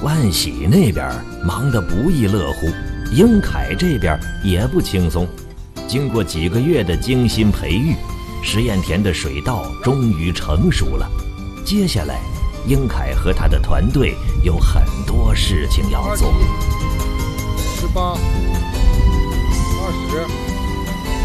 万喜那边忙得不亦乐乎，英凯这边也不轻松。经过几个月的精心培育，实验田的水稻终于成熟了。接下来英凯和他的团队有很多事情要做。 18、20。